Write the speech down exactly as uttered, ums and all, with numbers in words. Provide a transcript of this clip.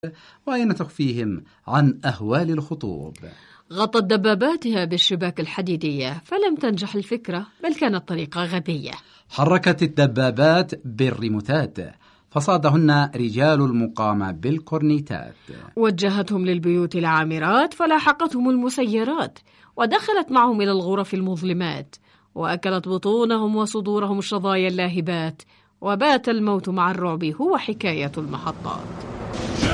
وأين تخفيهم عن أهوال الخطوب. غطت دباباتها بالشباك الحديدية فلم تنجح الفكرة، بل كانت طريقة غبية. حركت الدبابات بالريموتات فصادهن رجال المقامة بالكورنيتات. وجهتهم للبيوت العامرات فلاحقتهم المسيرات، ودخلت معهم إلى الغرف المظلمات، وأكلت بطونهم وصدورهم الشظايا اللاهبات، وبات الموت مع الرعب هو حكاية المحطات.